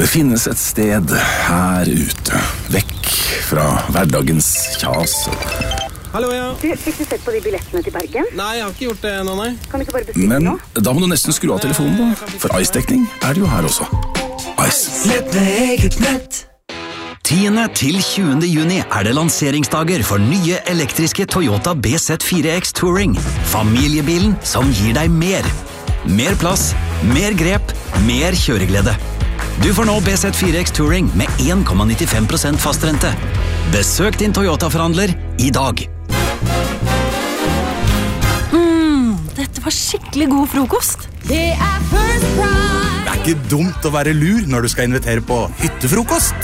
Det finnes et sted her ute, vekk fra hverdagens kjas. Hallo, ja. Du, fikk du sett på de billettene til Bergen? Nei, jeg har ikke gjort det ennå, nei. Kan du ikke bare bestille Men nå? da må du nesten skru av telefonen da, for Ice-dekning er det jo her også. Ice. Nett med eget nett. 10. til 20. juni er det lanseringsdager for nye elektriske Toyota BZ4X Touring. Familiebilen som gir deg mer. Mer plass, mer grep, mer kjøreglede. Du får nå BZ4X Touring med 1,95% fastrente. Besøk din Toyota-forhandler i dag. Dette var skikkelig god frokost. Det er First Price. Det er ikke dumt å være lur når du skal invitere på hyttefrokost.